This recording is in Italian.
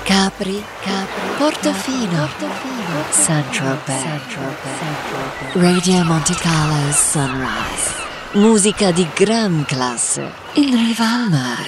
Capri, Portofino, Saint-Tropez, Radio Monte Carlo Sunrise. Musica di gran classe in riva al mare.